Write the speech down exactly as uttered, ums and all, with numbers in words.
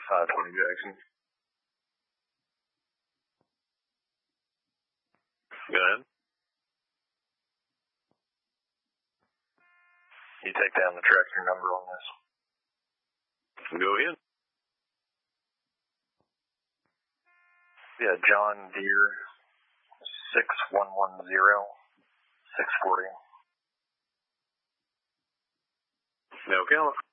five twenty Jackson. Go ahead. You take down the tractor number on this. Go ahead. Yeah, John Deere, six one one zero, six forty. No, California.